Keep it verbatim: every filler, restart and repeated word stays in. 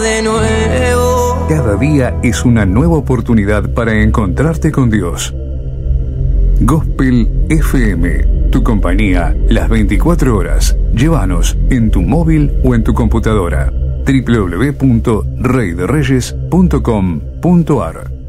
de nuevo. Cada día es una nueva oportunidad para encontrarte con Dios. Gospel F M, tu compañía las veinticuatro horas. Llévanos en tu móvil o en tu computadora. doble u doble u doble u punto rey de reyes punto com punto a r